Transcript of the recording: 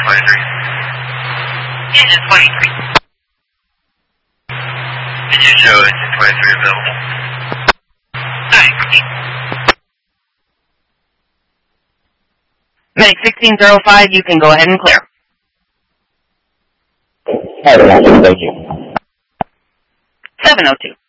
23. Engine 23. Did you show engine 23 available? Alright, proceed. Medic 1605, you can go ahead and clear. Alright, thank you. 702.